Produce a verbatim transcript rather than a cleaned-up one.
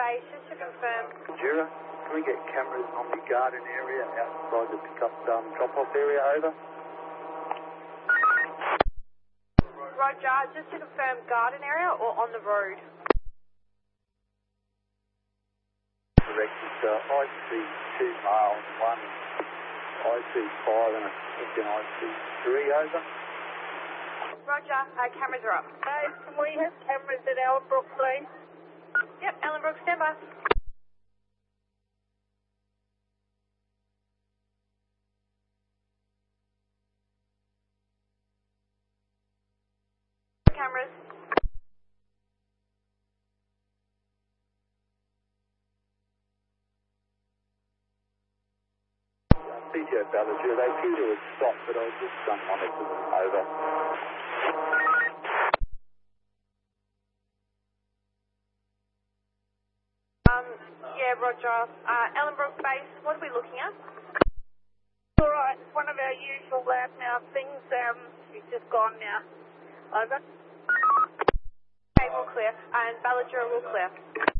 base, just to confirm. Jura, can we get cameras on the garden area outside the pickup um, drop-off area, over? Roger, just to confirm, garden area or on the road? Correct, it's uh, I C two male, one I C five and a second I C three, over. Roger, uh, cameras are up. Hey, can we have cameras at Ellenbrook, please? Yep, Ellenbrook, stand by. Cameras. P J Ballinger, they appear to have stopped, but I was just um, monitoring them, over. Um, yeah, Roger. Uh, Ellenbrook base, what are we looking at? All right, it's one of our usual loudmouth things. Um, she's just gone now. Over. Okay, we'll clear. And Ballinger, we'll clear.